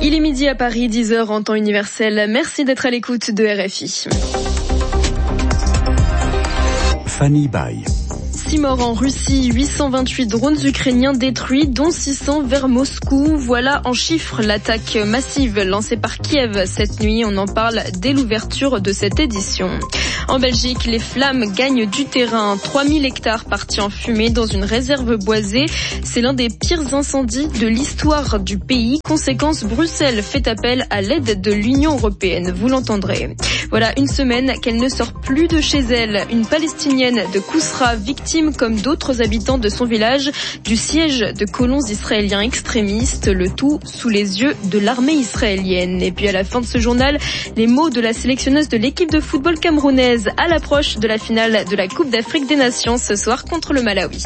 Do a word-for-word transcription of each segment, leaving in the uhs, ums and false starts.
Il est midi à Paris, dix heures en temps universel. Merci d'être à l'écoute de R F I. Fanny Bay. six morts en Russie, huit cent vingt-huit drones ukrainiens détruits, dont six cents vers Moscou. Voilà en chiffres l'attaque massive lancée par Kiev cette nuit. On en parle dès l'ouverture de cette édition. En Belgique, les flammes gagnent du terrain. trois mille hectares partis en fumée dans une réserve boisée. C'est l'un des pires incendies de l'histoire du pays. Conséquence, Bruxelles fait appel à l'aide de l'Union européenne. Vous l'entendrez. Voilà une semaine qu'elle ne sort plus de chez elle. Une Palestinienne de Kousra, victime comme d'autres habitants de son village du siège de colons israéliens extrémistes, le tout sous les yeux de l'armée israélienne. Et puis à la fin de ce journal, les mots de la sélectionneuse de l'équipe de football camerounaise à l'approche de la finale de la Coupe d'Afrique des Nations ce soir contre le Malawi.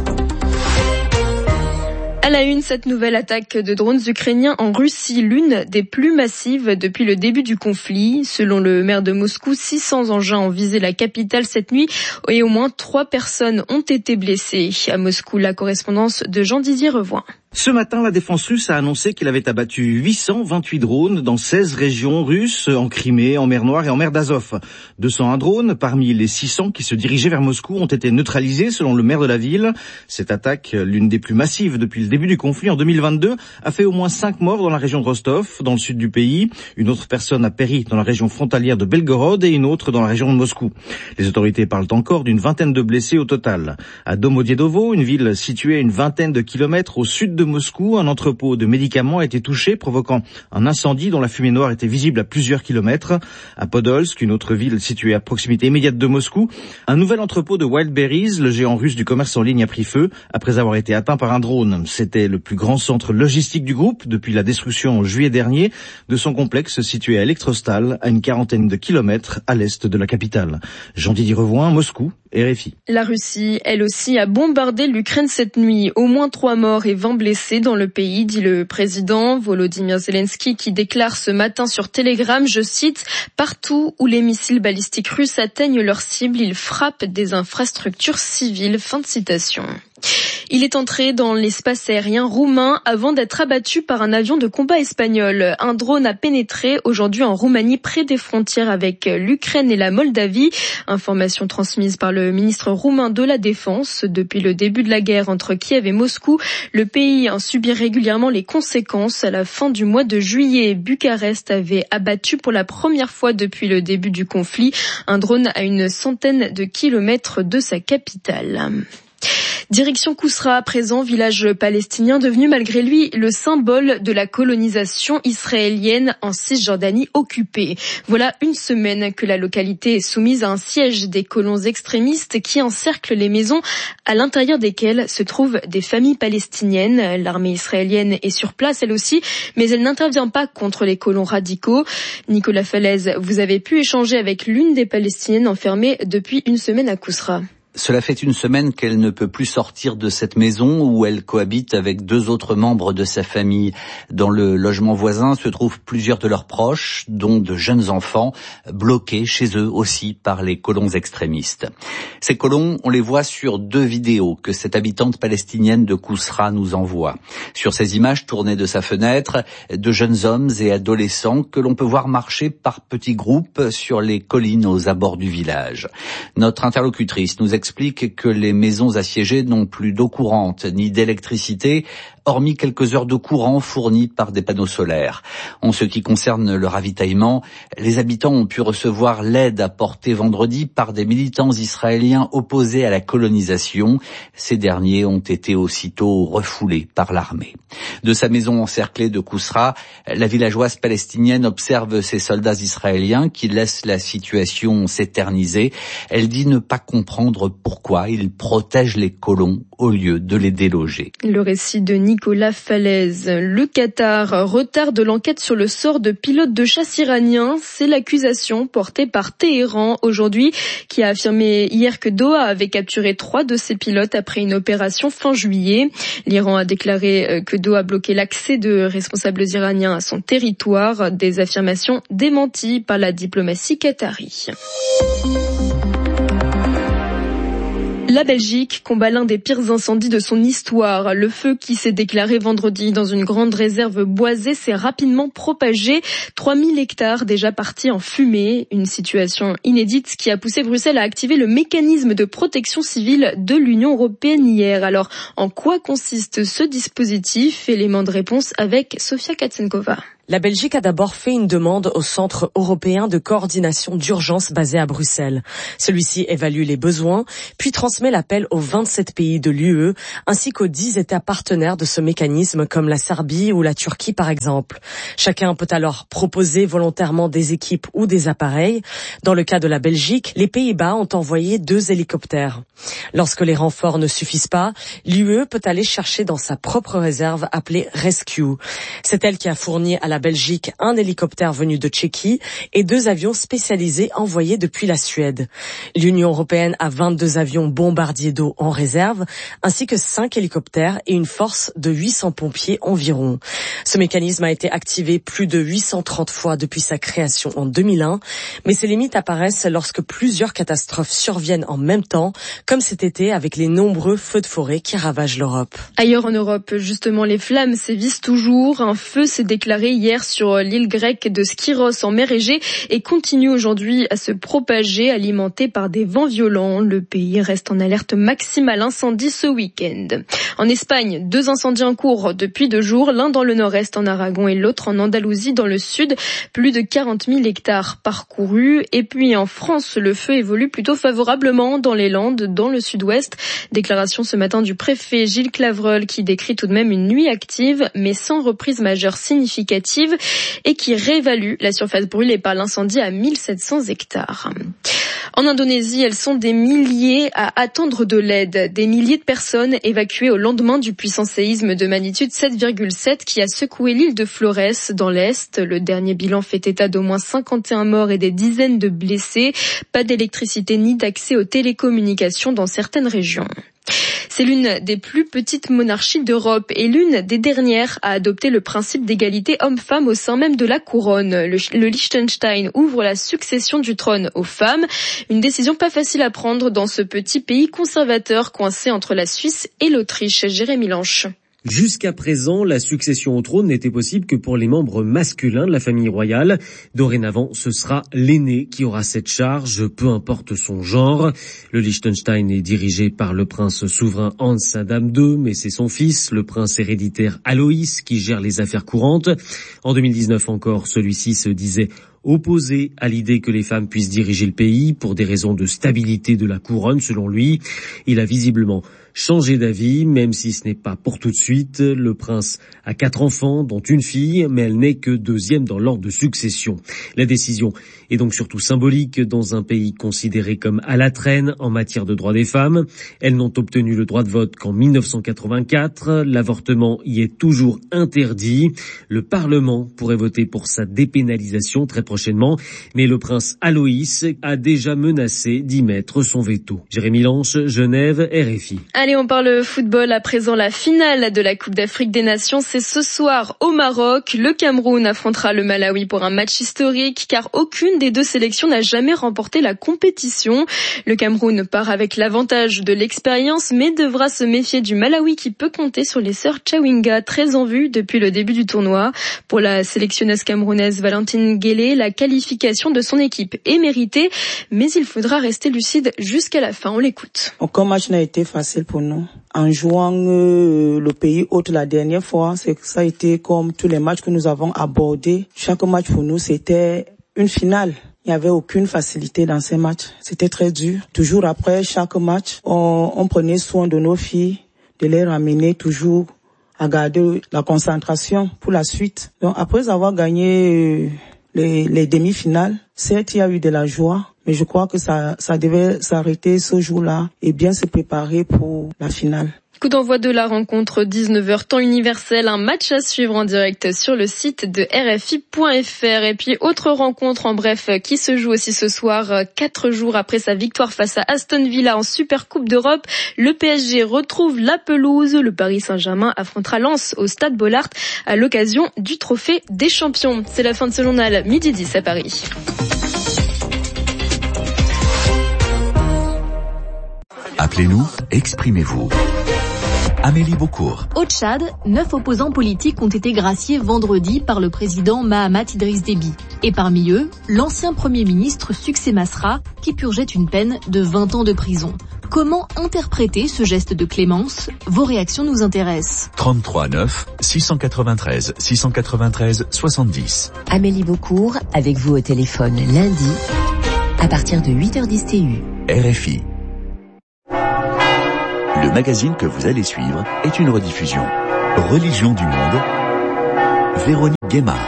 À la une, cette nouvelle attaque de drones ukrainiens en Russie, l'une des plus massives depuis le début du conflit. Selon le maire de Moscou, six cents engins ont visé la capitale cette nuit et au moins trois personnes ont été blessées. À Moscou, la correspondance de Jean-Didier Revoin. Ce matin, la défense russe a annoncé qu'il avait abattu huit cent vingt-huit drones dans seize régions russes, en Crimée, en mer Noire et en mer d'Azov. deux cent un drones, parmi les six cents qui se dirigeaient vers Moscou, ont été neutralisés selon le maire de la ville. Cette attaque, l'une des plus massives depuis le début du conflit en deux mille vingt-deux, a fait au moins cinq morts dans la région de Rostov, dans le sud du pays. Une autre personne a péri dans la région frontalière de Belgorod et une autre dans la région de Moscou. Les autorités parlent encore d'une vingtaine de blessés au total. À Domodiedovo, une ville située à une vingtaine de kilomètres au sud de Moscou, un entrepôt de médicaments a été touché, provoquant un incendie dont la fumée noire était visible à plusieurs kilomètres. À Podolsk, une autre ville située à proximité immédiate de Moscou, un nouvel entrepôt de Wildberries, le géant russe du commerce en ligne, a pris feu après avoir été atteint par un drone. C'était le plus grand centre logistique du groupe depuis la destruction en juillet dernier de son complexe situé à Elektrostal, à une quarantaine de kilomètres à l'est de la capitale. Jean-Didier Revoin, Moscou, R F I. La Russie, elle aussi, a bombardé l'Ukraine cette nuit. Au moins trois morts et vingt blessés dans le pays, dit le président Volodymyr Zelensky, qui déclare ce matin sur Telegram, je cite, « Partout où les missiles balistiques russes atteignent leur cible, ils frappent des infrastructures civiles ». Fin de citation. Il est entré dans l'espace aérien roumain avant d'être abattu par un avion de combat espagnol. Un drone a pénétré aujourd'hui en Roumanie près des frontières avec l'Ukraine et la Moldavie. Information transmise par le ministre roumain de la Défense. Depuis le début de la guerre entre Kiev et Moscou, le pays en subit régulièrement les conséquences. À la fin du mois de juillet, Bucarest avait abattu pour la première fois depuis le début du conflit un drone à une centaine de kilomètres de sa capitale. Direction Kousra à présent, village palestinien devenu malgré lui le symbole de la colonisation israélienne en Cisjordanie occupée. Voilà une semaine que la localité est soumise à un siège des colons extrémistes qui encerclent les maisons à l'intérieur desquelles se trouvent des familles palestiniennes. L'armée israélienne est sur place elle aussi, mais elle n'intervient pas contre les colons radicaux. Nicolas Falaise, vous avez pu échanger avec l'une des Palestiniennes enfermées depuis une semaine à Kousra. Cela fait une semaine qu'elle ne peut plus sortir de cette maison où elle cohabite avec deux autres membres de sa famille. Dans le logement voisin se trouvent plusieurs de leurs proches, dont de jeunes enfants, bloqués chez eux aussi par les colons extrémistes. Ces colons, on les voit sur deux vidéos que cette habitante palestinienne de Kousra nous envoie. Sur ces images tournées de sa fenêtre, de jeunes hommes et adolescents que l'on peut voir marcher par petits groupes sur les collines aux abords du village. Notre interlocutrice nous explique explique que les maisons assiégées n'ont plus d'eau courante ni d'électricité, hormis quelques heures de courant fournies par des panneaux solaires. En ce qui concerne le ravitaillement, les habitants ont pu recevoir l'aide apportée vendredi par des militants israéliens opposés à la colonisation. Ces derniers ont été aussitôt refoulés par l'armée. De sa maison encerclée de Kousra, la villageoise palestinienne observe ces soldats israéliens qui laissent la situation s'éterniser. Elle dit ne pas comprendre pourquoi ils protègent les colons au lieu de les déloger. Le récit de Nicolas Falaise. Le Qatar retarde l'enquête sur le sort de pilotes de chasse iraniens. C'est l'accusation portée par Téhéran aujourd'hui, qui a affirmé hier que Doha avait capturé trois de ses pilotes après une opération fin juillet. L'Iran a déclaré que Doha bloquait l'accès de responsables iraniens à son territoire. Des affirmations démenties par la diplomatie qatari. La Belgique combat l'un des pires incendies de son histoire. Le feu qui s'est déclaré vendredi dans une grande réserve boisée s'est rapidement propagé. trois mille hectares déjà partis en fumée. Une situation inédite qui a poussé Bruxelles à activer le mécanisme de protection civile de l'Union européenne hier. Alors, en quoi consiste ce dispositif? Élément de réponse avec Sofia Katsenkova. La Belgique a d'abord fait une demande au Centre européen de coordination d'urgence basé à Bruxelles. Celui-ci évalue les besoins, puis transmet l'appel aux vingt-sept pays de l'U E, ainsi qu'aux dix États partenaires de ce mécanisme, comme la Serbie ou la Turquie par exemple. Chacun peut alors proposer volontairement des équipes ou des appareils. Dans le cas de la Belgique, les Pays-Bas ont envoyé deux hélicoptères. Lorsque les renforts ne suffisent pas, l'U E peut aller chercher dans sa propre réserve appelée Rescue. C'est elle qui a fourni à la Belgique un hélicoptère venu de Tchéquie et deux avions spécialisés envoyés depuis la Suède. L'Union européenne a vingt-deux avions bombardiers d'eau en réserve, ainsi que cinq hélicoptères et une force de huit cents pompiers environ. Ce mécanisme a été activé plus de huit cent trente fois depuis sa création en deux mille un, mais ses limites apparaissent lorsque plusieurs catastrophes surviennent en même temps, comme cet été avec les nombreux feux de forêt qui ravagent l'Europe. Ailleurs en Europe, justement, les flammes sévissent toujours. Un feu s'est déclaré hier sur l'île grecque de Skyros en mer Égée et continue aujourd'hui à se propager, alimenté par des vents violents. Le pays reste en alerte maximale incendie ce week-end. En Espagne, deux incendies en cours depuis deux jours, l'un dans le nord-est en Aragon et l'autre en Andalousie dans le sud. Plus de quarante mille hectares parcourus. Et puis en France, le feu évolue plutôt favorablement dans les Landes, dans le sud-ouest. Déclaration ce matin du préfet Gilles Clavreul qui décrit tout de même une nuit active, mais sans reprise majeure significative, et qui réévalue la surface brûlée par l'incendie à mille sept cents hectares. En Indonésie, elles sont des milliers à attendre de l'aide. Des milliers de personnes évacuées au lendemain du puissant séisme de magnitude sept virgule sept qui a secoué l'île de Flores dans l'Est. Le dernier bilan fait état d'au moins cinquante et un morts et des dizaines de blessés. Pas d'électricité ni d'accès aux télécommunications dans certaines régions. C'est l'une des plus petites monarchies d'Europe et l'une des dernières à adopter le principe d'égalité homme-femme au sein même de la couronne. Le, le Liechtenstein ouvre la succession du trône aux femmes. Une décision pas facile à prendre dans ce petit pays conservateur coincé entre la Suisse et l'Autriche. Jérémy Lanche. Jusqu'à présent, la succession au trône n'était possible que pour les membres masculins de la famille royale. Dorénavant, ce sera l'aîné qui aura cette charge, peu importe son genre. Le Liechtenstein est dirigé par le prince souverain Hans Adam deux, mais c'est son fils, le prince héréditaire Aloïs, qui gère les affaires courantes. En deux mille dix-neuf encore, celui-ci se disait opposé à l'idée que les femmes puissent diriger le pays pour des raisons de stabilité de la couronne, selon lui. Il a visiblement changé d'avis, même si ce n'est pas pour tout de suite. Le prince a quatre enfants, dont une fille, mais elle n'est que deuxième dans l'ordre de succession. La décision est donc surtout symbolique dans un pays considéré comme à la traîne en matière de droits des femmes. Elles n'ont obtenu le droit de vote qu'en mille neuf cent quatre-vingt-quatre. L'avortement y est toujours interdit. Le Parlement pourrait voter pour sa dépénalisation très prochainement, mais le prince Aloïs a déjà menacé d'y mettre son veto. Jérémy Lanche, Genève, R F I. Allez, on parle football à présent. La finale de la Coupe d'Afrique des Nations, c'est ce soir au Maroc. Le Cameroun affrontera le Malawi pour un match historique car aucune des deux sélections n'a jamais remporté la compétition. Le Cameroun part avec l'avantage de l'expérience mais devra se méfier du Malawi qui peut compter sur les sœurs Chawinga, très en vue depuis le début du tournoi. Pour la sélectionneuse camerounaise Valentine Guélé, la qualification de son équipe est méritée, mais il faudra rester lucide jusqu'à la fin. On l'écoute. Aucun match n'a été facile pour nous. En jouant euh, le pays hôte la dernière fois, c'est ça a été comme tous les matchs que nous avons abordés. Chaque match pour nous, c'était une finale. Il n'y avait aucune facilité dans ces matchs. C'était très dur. Toujours après chaque match, on, on prenait soin de nos filles, de les ramener toujours à garder la concentration pour la suite. Donc après avoir gagné euh, les, les demi-finales, certes, il y a eu de la joie. Mais je crois que ça, ça devait s'arrêter ce jour-là et bien se préparer pour la finale. Coup d'envoi de la rencontre, dix-neuf heures, temps universel, un match à suivre en direct sur le site de R F I point F R. Et puis, autre rencontre en bref qui se joue aussi ce soir, quatre jours après sa victoire face à Aston Villa en Super Coupe d'Europe. Le P S G retrouve la pelouse. Le Paris Saint-Germain affrontera Lens au Stade Bollaert à l'occasion du Trophée des Champions. C'est la fin de ce journal, midi dix à Paris. Appelez Appelez-nous, exprimez-vous. Amélie Beaucourt. Au Tchad, neuf opposants politiques ont été graciés vendredi par le président Mahamat Idriss Déby. Et parmi eux, l'ancien Premier ministre Succé Masra, qui purgeait une peine de vingt ans de prison. Comment interpréter ce geste de clémence ? Vos réactions nous intéressent. trente-trois neuf six cent quatre-vingt-treize six cent quatre-vingt-treize soixante-dix. Amélie Beaucourt, avec vous au téléphone lundi, à partir de huit heures dix T U. R F I. Le magazine que vous allez suivre est une rediffusion. Religion du monde, Véronique Guémard.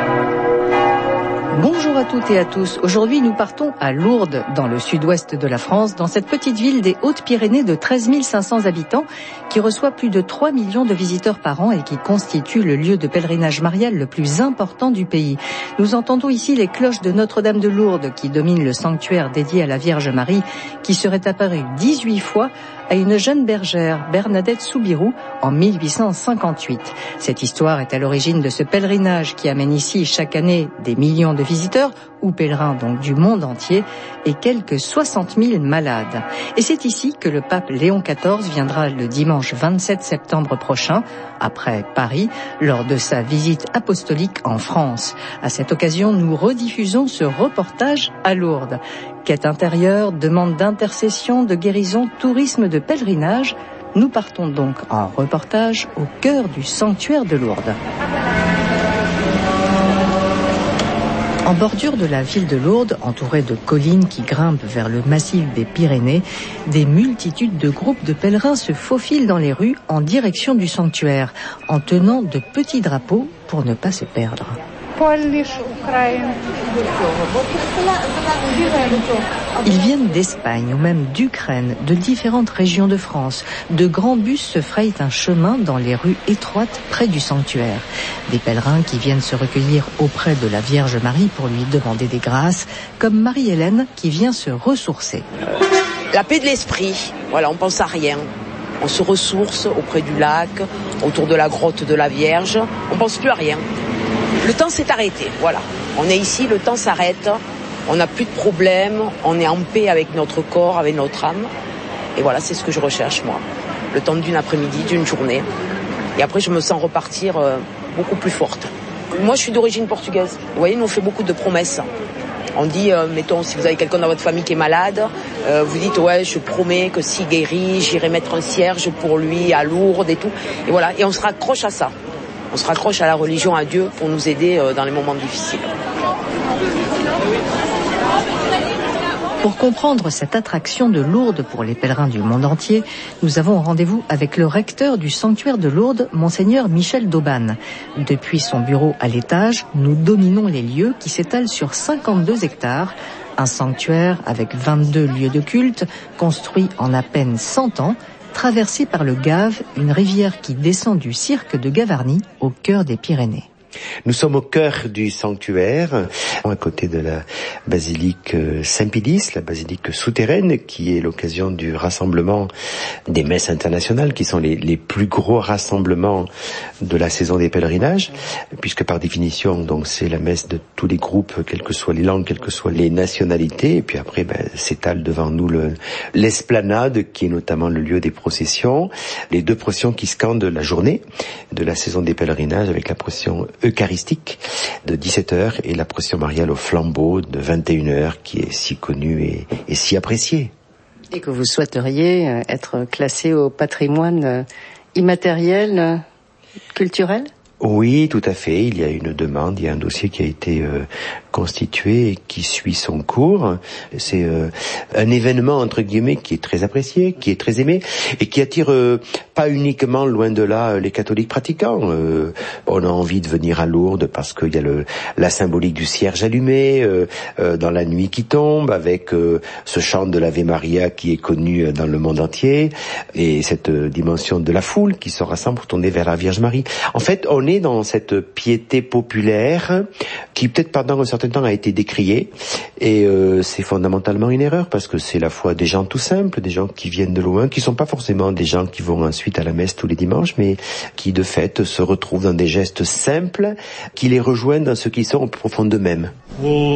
Bonjour à toutes et à tous. Aujourd'hui, nous partons à Lourdes, dans le sud-ouest de la France, dans cette petite ville des Hautes-Pyrénées de treize mille cinq cents habitants, qui reçoit plus de trois millions de visiteurs par an et qui constitue le lieu de pèlerinage marial le plus important du pays. Nous entendons ici les cloches de Notre-Dame de Lourdes, qui dominent le sanctuaire dédié à la Vierge Marie, qui serait apparu dix-huit fois à une jeune bergère, Bernadette Soubirou, en mille huit cent cinquante-huit. Cette histoire est à l'origine de ce pèlerinage qui amène ici chaque année des millions de visiteurs, ou pèlerins donc du monde entier, et quelques soixante mille malades. Et c'est ici que le pape Léon quatorze viendra le dimanche vingt-sept septembre prochain, après Paris, lors de sa visite apostolique en France. À cette occasion, nous rediffusons ce reportage à Lourdes. Quête intérieure, demande d'intercession, de guérison, tourisme de pèlerinage. Nous partons donc en reportage au cœur du sanctuaire de Lourdes. En bordure de la ville de Lourdes, entourée de collines qui grimpent vers le massif des Pyrénées, des multitudes de groupes de pèlerins se faufilent dans les rues en direction du sanctuaire, en tenant de petits drapeaux pour ne pas se perdre. Ils viennent d'Espagne ou même d'Ukraine, de différentes régions de France. De grands bus se frayent un chemin dans les rues étroites près du sanctuaire. Des pèlerins qui viennent se recueillir auprès de la Vierge Marie pour lui demander des grâces, comme Marie-Hélène qui vient se ressourcer. La paix de l'esprit, voilà, on pense à rien. On se ressource auprès du lac, autour de la grotte de la Vierge, on pense plus à rien. Le temps s'est arrêté, voilà. On est ici, le temps s'arrête, on n'a plus de problèmes, on est en paix avec notre corps, avec notre âme. Et voilà, c'est ce que je recherche, moi. Le temps d'une après-midi, d'une journée. Et après, je me sens repartir euh, beaucoup plus forte. Moi, je suis d'origine portugaise. Vous voyez, nous, on fait beaucoup de promesses. On dit, euh, mettons, si vous avez quelqu'un dans votre famille qui est malade, euh, vous dites, ouais, je promets que s'il guérit, j'irai mettre un cierge pour lui à Lourdes et tout. Et voilà, et on se raccroche à ça. On se raccroche à la religion, à Dieu, pour nous aider euh, dans les moments difficiles. Pour comprendre cette attraction de Lourdes pour les pèlerins du monde entier, nous avons rendez-vous avec le recteur du sanctuaire de Lourdes, Monseigneur Michel Dauban. Depuis son bureau à l'étage, nous dominons les lieux qui s'étalent sur cinquante-deux hectares. Un sanctuaire avec vingt-deux lieux de culte, construit en à peine cent ans, traversé par le Gave, une rivière qui descend du cirque de Gavarnie au cœur des Pyrénées. Nous sommes au cœur du sanctuaire, à côté de la basilique Saint-Pédis, la basilique souterraine, qui est l'occasion du rassemblement des messes internationales, qui sont les, les plus gros rassemblements de la saison des pèlerinages, puisque par définition, donc, c'est la messe de tous les groupes, quelles que soient les langues, quelles que soient les nationalités, et puis après, ben, s'étale devant nous le, l'esplanade, qui est notamment le lieu des processions, les deux processions qui scandent la journée de la saison des pèlerinages, avec la procession eucharistique de dix-sept heures et la procession mariale au flambeau de vingt et une heures qui est si connue et, et si appréciée. Et que vous souhaiteriez être classé au patrimoine immatériel culturel ? Oui, tout à fait. Il y a une demande, il y a un dossier qui a été euh, constitué et qui suit son cours. C'est euh, un événement, entre guillemets, qui est très apprécié, qui est très aimé et qui attire euh, pas uniquement, loin de là, les catholiques pratiquants. Euh, on a envie de venir à Lourdes parce qu'il y a le, la symbolique du cierge allumé euh, euh, dans la nuit qui tombe, avec euh, ce chant de l'Ave Maria qui est connu dans le monde entier et cette euh, dimension de la foule qui se rassemble pour tourner vers la Vierge Marie. En fait, on est dans cette piété populaire qui peut-être pendant un certain temps a été décriée et euh, c'est fondamentalement une erreur parce que c'est la foi des gens tout simples, des gens qui viennent de loin, qui sont pas forcément des gens qui vont ensuite à la messe tous les dimanches, mais qui de fait se retrouvent dans des gestes simples qui les rejoignent dans ce qu'ils sont au profond d'eux-mêmes.